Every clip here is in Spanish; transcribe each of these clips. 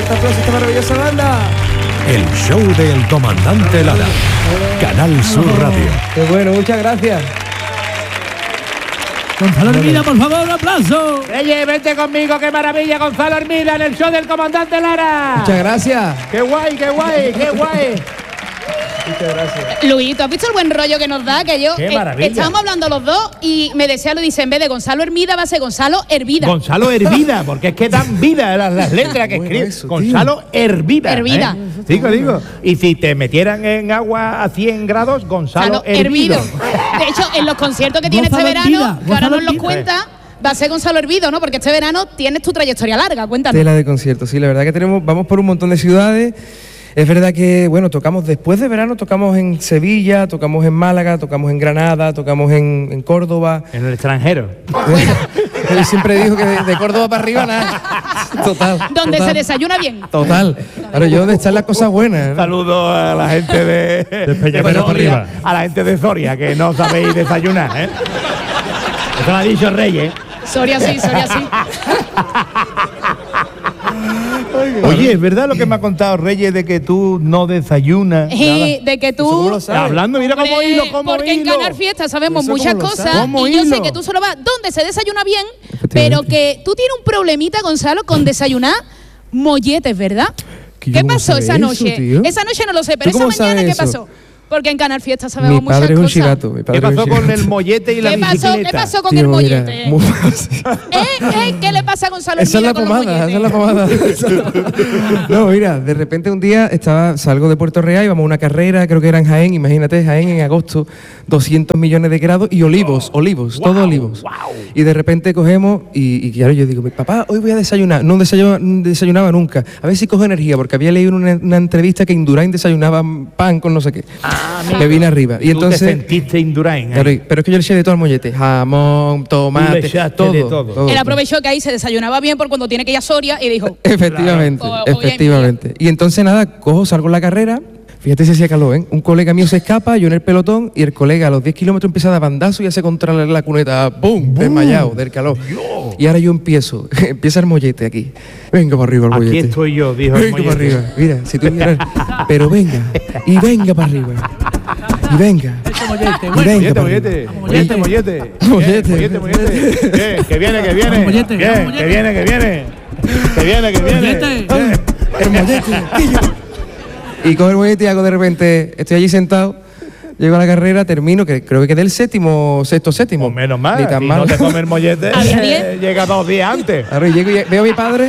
Fuerte aplauso a esta maravillosa banda. El show del comandante Lara. Canal Sur Radio. Qué bueno, muchas gracias. Gonzalo Hermida, por favor, un aplauso. Oye, vente conmigo, qué maravilla, Gonzalo Hermida en el show del comandante Lara. Muchas gracias. Qué guay, qué guay, qué guay. Muchas gracias. Luis, ¿tú has visto el buen rollo que nos da? Que yo ¡Qué maravilla! Estábamos hablando los dos y me decía, lo dice, en vez de Gonzalo Hermida va a ser Gonzalo Hervida. Gonzalo Hervida, porque es que dan vida las letras que escribe. Eso, Gonzalo Hervida. Hervida. Digo. Y si te metieran en agua a 100 grados, Gonzalo Hervido. De hecho, en los conciertos que tiene Gonzalo este verano, Hervida, que ahora Gonzalo nos los Hervida. cuenta, va a ser Gonzalo Hervido, ¿no? Porque este verano tienes tu trayectoria larga, cuéntanos. Tela de conciertos, sí, la verdad que vamos por un montón de ciudades. Es verdad que, bueno, tocamos después de verano, tocamos en Sevilla, tocamos en Málaga, tocamos en Granada, tocamos en Córdoba. En el extranjero. Él siempre dijo que de Córdoba para arriba nada. Total. Donde total. se desayuna bien. Total. Claro, yo donde están las cosas buenas, ¿no? Saludo a la gente de Peñafiel para arriba. a la gente de Soria, que no sabéis desayunar, ¿eh? Eso lo ha dicho Reyes. Soria sí, Soria sí. Oye, ¿es verdad lo que me ha contado Reyes de que tú no desayunas? Y de que tú... ¿Cómo lo sabes? Hablando, mira cómo Hombre, hilo, cómo porque hilo. en Canal Fiesta sabemos ¿Eso muchas cómo lo cosas sabes? ¿Cómo y yo hilo? sé que tú solo vas donde se desayuna bien, Efectivamente. pero que tú tienes un problemita, Gonzalo, con desayunar molletes, ¿verdad? ¿Qué ¿Qué cómo pasó sabe esa eso, noche? tío? Esa noche no lo sé, pero ¿Tú esa cómo mañana, sabes ¿qué eso? pasó? Porque en Canal Fiesta sabemos Mi muchas padre es un cosas. chivato. mi padre ¿Qué es un pasó con chivato. el mollete y la ¿Qué bicicleta? pasó con Tío, el mira, mollete? muy fácil. ¿Qué le pasa a Gonzalo Esa es Hermida la con los pomada, esa molletes? es la pomada. No, mira, de repente un día salgo de Puerto Real, íbamos a una carrera, creo que era en Jaén, imagínate, Jaén en agosto, 200 millones de grados y olivos, todo olivos. Y de repente cogemos y claro, yo digo, papá, hoy voy a desayunar. No desayunaba nunca. A ver si cojo energía, porque había leído una entrevista que Indurain desayunaba pan con no sé qué. Me vine arriba. Y Tú te entonces, sentiste Indurain. claro, pero es que yo le eché de todo al mollete, jamón, tomate, le echaste todo, de todo. Él aprovechó que ahí se desayunaba bien por cuando tiene que ir a Soria y dijo... Efectivamente, Claro. O- efectivamente. Y entonces nada, salgo en la carrera, fíjate si hacía calor, ¿eh? Un colega mío se escapa, yo en el pelotón, y el colega a los 10 kilómetros empieza a dar bandazo y hace contra la cuneta, ¡pum!, desmayado del calor. Y ahora yo empieza el mollete aquí. Venga para arriba el Aquí mollete. estoy yo, dijo el Venga para mollete. arriba, mira, si tú vieras, pero venga, y venga para arriba. Y venga. Ese mollete, Y bueno. venga para Mollete, arriba. mollete, mollete. Mollete. Mollete. Bien, que viene, que viene. Mollete, Bien, mollete. que viene, que viene. Que viene, que viene. Mollete. Bien. El mollete. Y cojo el mollete y hago de repente, estoy allí sentado, llego a la carrera, termino, que creo que quedé el séptimo. Pues menos mal, Ni tan si mal. no te comes el mollete, Había 10. llega 2 días antes. Claro, y llego y veo a mi padre.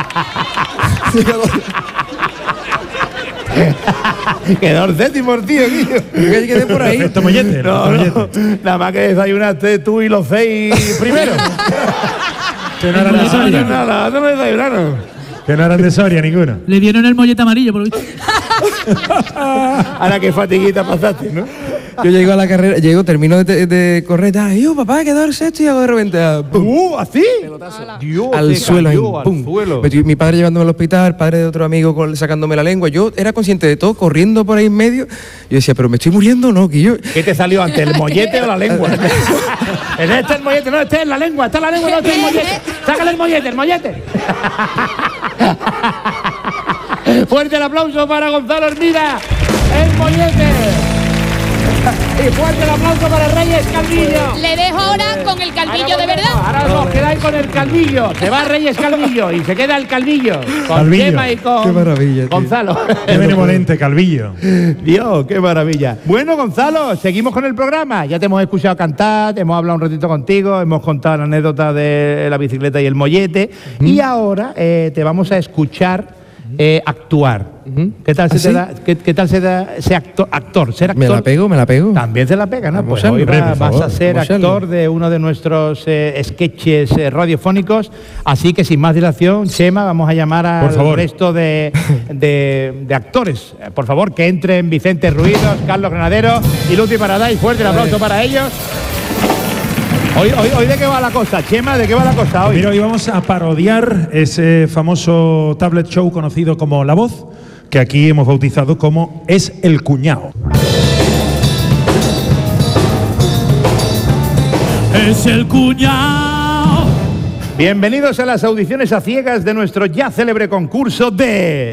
Quedó el séptimo, tío. Yo que quedé por ahí. Efecto mollete. No, efecto no, mollete. nada más que desayunaste tú y los 6 primero. Que no eran de Soria. Nada, no me desayunaron. Que no eran de Soria ninguno. Le dieron el mollete amarillo, por lo visto. Ahora qué fatiguita pasaste, ¿no? Yo llego a la carrera, termino de correr, y yo, papá, quedó el sexto y hago de repente, ¡pum! ¿Así? Dios, Al se suelo, ahí, cayó, al ¡pum! suelo. Mi padre llevándome al hospital, el padre de otro amigo sacándome la lengua. Yo era consciente de todo, corriendo por ahí en medio. Yo decía, ¿pero me estoy muriendo o no? Que yo... ¿Qué te salió antes, el mollete o la lengua? Este es el mollete, no, este es la lengua, está la lengua, no, este es el mollete. Sácale el mollete, el mollete. Fuerte el aplauso para Gonzalo Hermida, el mollete. Y fuerte el aplauso para Reyes Calvillo. Le dejo ahora con el calvillo de verdad. Ahora os quedáis con el Calvillo. Se va Reyes Calvillo y se queda el Calvillo. Con Calvillo. Chema y con Qué maravilla, tío. Gonzalo. Qué benevolente, Calvillo. Dios, qué maravilla. Bueno, Gonzalo, seguimos con el programa. Ya te hemos escuchado cantar, hemos hablado un ratito contigo, hemos contado la anécdota de la bicicleta y el mollete. Y ahora te vamos a escuchar actuar. ¿Qué tal ¿Ah, se te sí? da? ¿Qué tal se da ser actor? Ser actor. Me la pego. También se la pega, ¿no? Vamos Pues a hoy verlo, por vas favor, a ser vamos a verlo. actor de uno de nuestros sketches radiofónicos. Así que sin más dilación, Chema, vamos a llamar Por al favor. resto de actores. Por favor, que entren Vicente Ruidos, Carlos Granadero y Luti Paradise. Fuerte el aplauso para ellos. Hoy ¿de qué va la cosa, Chema? ¿De qué va la cosa hoy? Mira, hoy vamos a parodiar ese famoso tablet show conocido como La Voz, que aquí hemos bautizado como Es el Cuñao. Es el cuñado Bienvenidos a las audiciones a ciegas de nuestro ya célebre concurso de...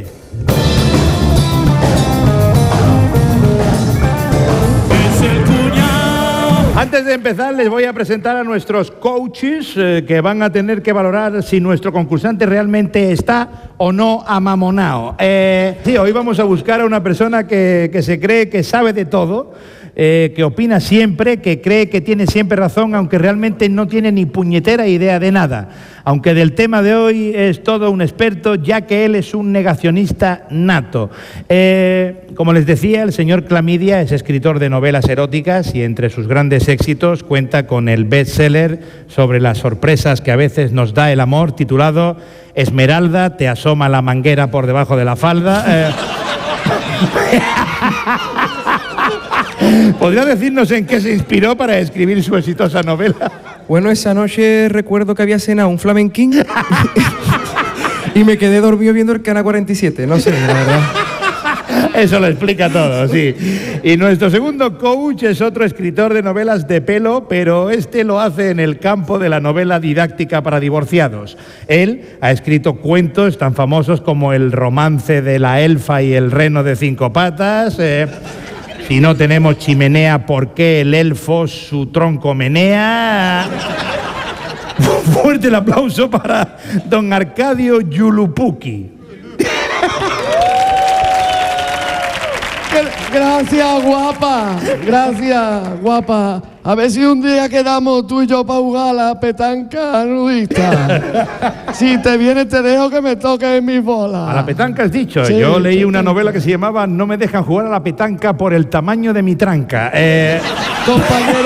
Antes de empezar, les voy a presentar a nuestros coaches que van a tener que valorar si nuestro concursante realmente está o no amamonao. Sí, hoy vamos a buscar a una persona que se cree que sabe de todo, que opina siempre, que cree que tiene siempre razón, aunque realmente no tiene ni puñetera idea de nada. Aunque del tema de hoy es todo un experto, ya que él es un negacionista nato. Como les decía, el señor Clamidia es escritor de novelas eróticas y entre sus grandes éxitos cuenta con el bestseller sobre las sorpresas que a veces nos da el amor, titulado Esmeralda, te asoma la manguera por debajo de la falda. ¿Podría decirnos en qué se inspiró para escribir su exitosa novela? Bueno, esa noche recuerdo que había cenado un flamenquín y me quedé dormido viendo el Canal 47, no sé, la verdad. Eso lo explica todo, sí. Y nuestro segundo coach es otro escritor de novelas de pelo, pero este lo hace en el campo de la novela didáctica para divorciados. Él ha escrito cuentos tan famosos como El romance de la elfa y el reno de 5 patas... Si no tenemos chimenea, ¿por qué el elfo su tronco menea? Fuerte el aplauso para don Arcadio Yulupuki. Gracias, guapa. Gracias, guapa. A ver si un día quedamos tú y yo para jugar a la petanca nudista. Si te vienes, te dejo que me toques mis bolas. A la petanca has dicho. Sí, yo leí una novela que se llamaba No me dejan jugar a la petanca por el tamaño de mi tranca. Compañero.